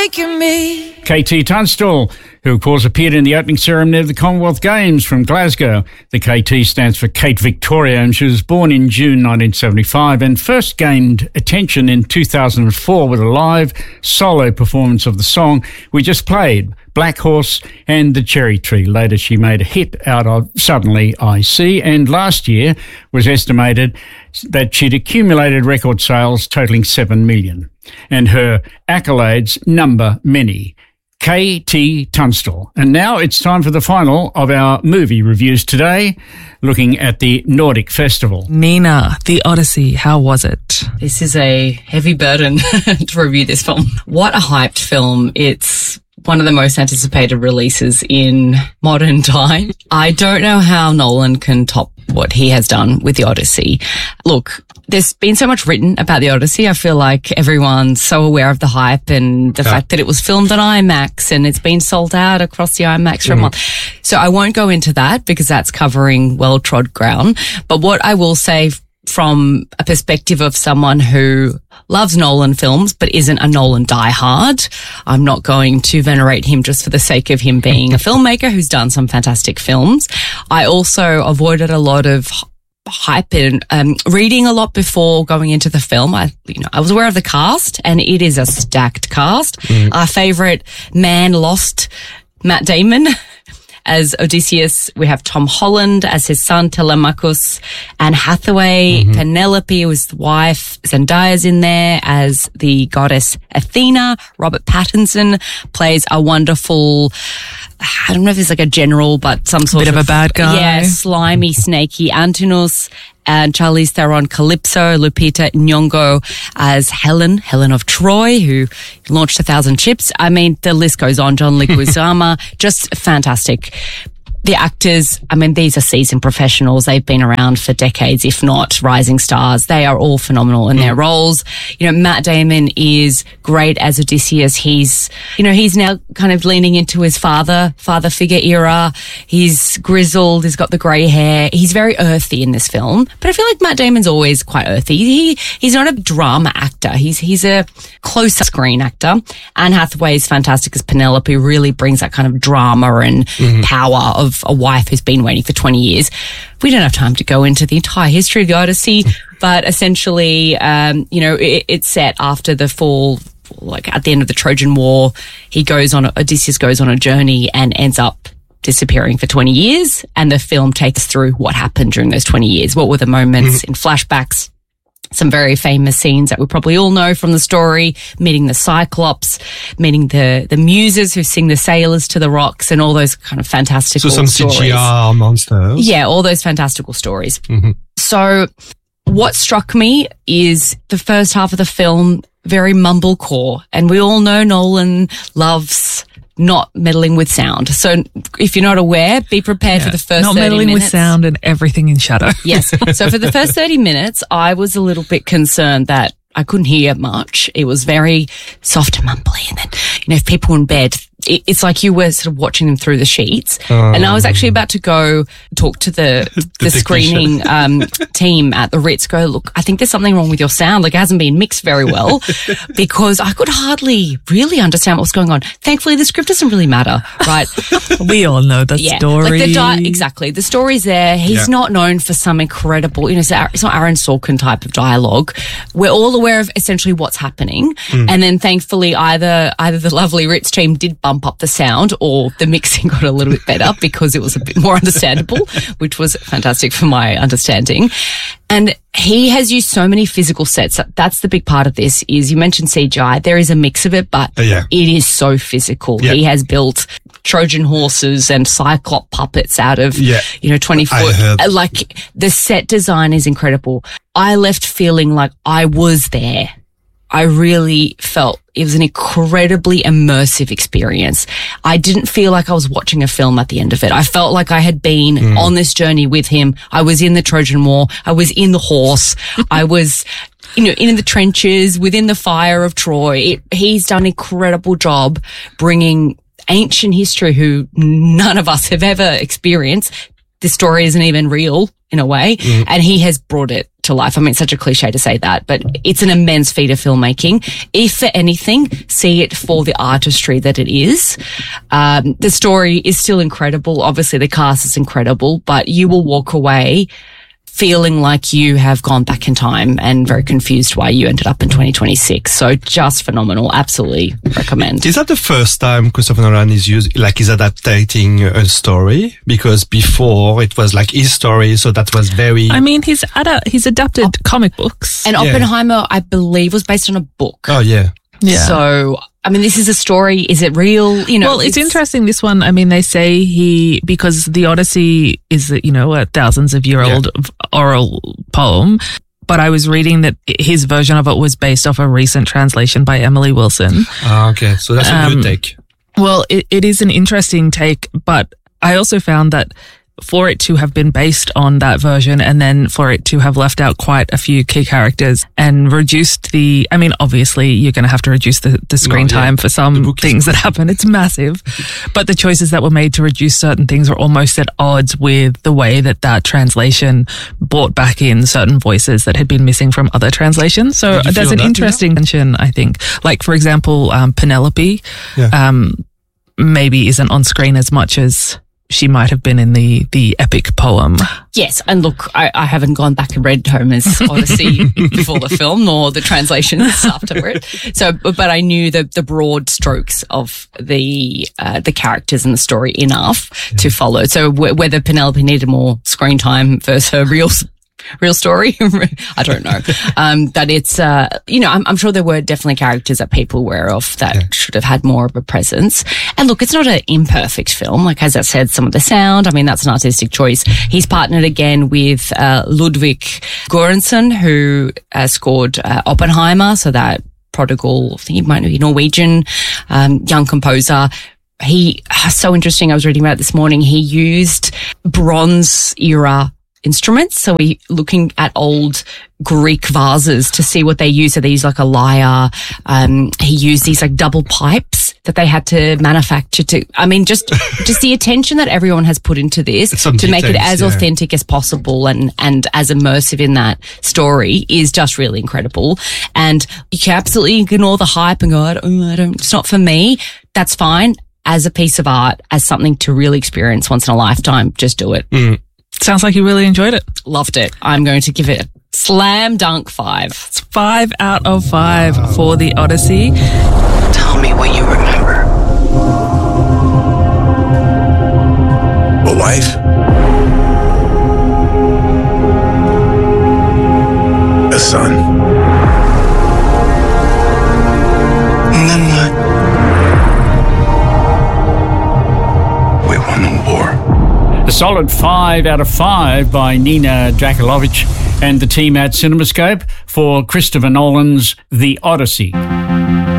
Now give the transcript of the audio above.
making me. KT Tunstall, who of course appeared in the opening ceremony of the Commonwealth Games from Glasgow. The KT stands for Kate Victoria, and she was born in June 1975 and first gained attention in 2004 with a live solo performance of the song we just played, Black Horse and The Cherry Tree. Later she made a hit out of Suddenly I See, and last year was estimated that she'd accumulated record sales totaling 7 million. And her accolades number many. KT Tunstall. And now it's time for the final of our movie reviews today, looking at the Nordic Festival. Nina, The Odyssey, how was it? This is a heavy burden to review this film. What a hyped film. It's one of the most anticipated releases in modern time. I don't know how Nolan can top what he has done with The Odyssey. Look, there's been so much written about The Odyssey. I feel like everyone's so aware of the hype and the fact that it was filmed on IMAX and it's been sold out across the IMAX for a month. So I won't go into that because that's covering well-trod ground. But what I will say from a perspective of someone who loves Nolan films but isn't a Nolan diehard, I'm not going to venerate him just for the sake of him being a filmmaker who's done some fantastic films. I also avoided a lot of hype and reading a lot before going into the film. I was aware of the cast, and it is a stacked cast. Our favourite man lost, Matt Damon as Odysseus. We have Tom Holland as his son Telemachus, Anne Hathaway, Penelope was the wife, Zendaya's in there as the goddess Athena. Robert Pattinson plays a wonderful, I don't know if it's like a general, but some sort of a bad guy. Yeah, slimy, snaky Antinous. And Charlize Theron Calypso, Lupita Nyong'o as Helen of Troy, who launched 1,000 ships. I mean, the list goes on. John Leguizamo, just fantastic. The actors, I mean, these are seasoned professionals. They've been around for decades, if not rising stars. They are all phenomenal in their roles. Matt Damon is great as Odysseus. He's now kind of leaning into his father figure era. He's grizzled. He's got the grey hair. He's very earthy in this film. But I feel like Matt Damon's always quite earthy. He's not a drama actor. He's a closer screen actor. Anne Hathaway is fantastic as Penelope, really brings that kind of drama and power of a wife who's been waiting for 20 years. We don't have time to go into the entire history of the Odyssey, but essentially, it's set after the fall, like at the end of the Trojan War. Odysseus goes on a journey and ends up disappearing for 20 years. And the film takes us through what happened during those 20 years. What were the moments in flashbacks? Some very famous scenes that we probably all know from the story, meeting the Cyclops, meeting the muses who sing the sailors to the rocks, and all those kind of fantastical stories. So some CGI monsters. Yeah, all those fantastical stories. So what struck me is the first half of the film, very mumblecore, and we all know Nolan loves not meddling with sound. So if you're not aware, be prepared for the first 30 minutes. Not meddling with sound and everything in shadow. Yes. So for the first 30 minutes, I was a little bit concerned that I couldn't hear much. It was very soft and mumbly. And then, if people were in bed, it's like you were sort of watching them through the sheets. And I was actually about to go talk to the screening team at the Ritz, go, look, I think there's something wrong with your sound. Like, it hasn't been mixed very well, because I could hardly really understand what was going on. Thankfully, the script doesn't really matter, right? We all know the story. Exactly. The story's there. He's not known for some incredible, it's not Aaron Sorkin type of dialogue. We're all aware of essentially what's happening. And then thankfully, either the lovely Ritz team did bump up the sound, or the mixing got a little bit better because it was a bit more understandable, which was fantastic for my understanding. And he has used so many physical sets. That's the big part of this. Is you mentioned CGI. There is a mix of it, but it is so physical. He has built Trojan horses and Cyclops puppets out of 20 foot. Like, the set design is incredible. I left feeling like I was there. I really felt it was an incredibly immersive experience. I didn't feel like I was watching a film at the end of it. I felt like I had been on this journey with him. I was in the Trojan War. I was in the horse. I was, in the trenches, within the fire of Troy. He's done an incredible job bringing ancient history, who none of us have ever experienced, this story isn't even real in a way. And he has brought it to life. I mean, it's such a cliche to say that, but it's an immense feat of filmmaking. If for anything, see it for the artistry that it is. The story is still incredible. Obviously the cast is incredible, but you will walk away feeling like you have gone back in time and very confused why you ended up in 2026. So just phenomenal. Absolutely recommend. Is that the first time Christopher Nolan is adapting a story? Because before it was like his story, so that was very... I mean, he's adapted comic books. And Oppenheimer, I believe, was based on a book. Oh, yeah. Yeah. So, I mean, this is a story. Is it real? You know, well, it's interesting. This one, I mean, they say because the Odyssey is, a thousands of year old oral poem. But I was reading that his version of it was based off a recent translation by Emily Wilson. Ah, okay. So that's a good take. Well, it is an interesting take, but I also found that for it to have been based on that version and then for it to have left out quite a few key characters and reduced obviously you're going to have to reduce the screen time for some things that happen. It's massive. But the choices that were made to reduce certain things are almost at odds with the way that translation brought back in certain voices that had been missing from other translations. So there's an interesting tension, I think. Like, for example, Penelope maybe isn't on screen as much as she might have been in the epic poem. Yes, and look, I haven't gone back and read Homer's Odyssey before the film, nor the translations after it. So, but I knew the broad strokes of the characters and the story enough to follow. So whether Penelope needed more screen time versus her real story, I don't know. But it's, I'm sure there were definitely characters that people were aware of that should have had more of a presence. And look, it's not an imperfect film. Like, as I said, some of the sound, I mean, that's an artistic choice. He's partnered again with Ludwig Göransson, who scored Oppenheimer. So that prodigal, I think he might be Norwegian, young composer. So interesting. I was reading about it this morning. He used Bronze era instruments. So we looking at old Greek vases to see what they use. So they use like a lyre. He used these like double pipes that they had to manufacture just the attention that everyone has put into this to make it as authentic as possible and as immersive in that story is just really incredible. And you can absolutely ignore the hype and go, it's not for me. That's fine. As a piece of art, as something to really experience once in a lifetime, just do it. Sounds like you really enjoyed it. Loved it. I'm going to give it a slam dunk 5. It's 5 out of 5 for the Odyssey. Tell me what you remember. A wife? A son? And then what? We won the war. A solid 5 out of 5 by Nina Jakulovic and the team at CinemaScope for Christopher Nolan's The Odyssey.